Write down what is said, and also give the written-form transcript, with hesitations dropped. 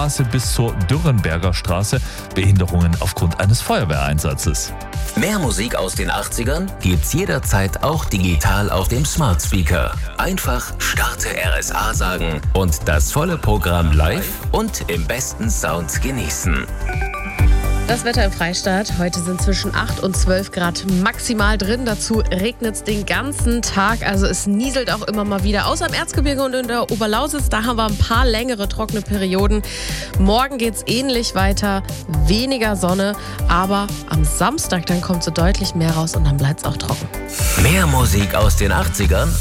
Straße bis zur Dürrenberger Straße. Behinderungen aufgrund eines Feuerwehreinsatzes. Mehr Musik aus den 80ern gibt's jederzeit auch digital auf dem Smart Speaker. Einfach Starte RSA sagen und das volle Programm live und im besten Sound genießen. Das Wetter im Freistaat. Heute sind zwischen 8 und 12 Grad maximal drin. Dazu regnet es den ganzen Tag. Also es nieselt auch immer mal wieder. Außer im Erzgebirge und in der Oberlausitz. Da haben wir ein paar längere trockene Perioden. Morgen geht es ähnlich weiter. Weniger Sonne. Aber am Samstag dann kommt so deutlich mehr raus und dann bleibt es auch trocken. Mehr Musik aus den 80ern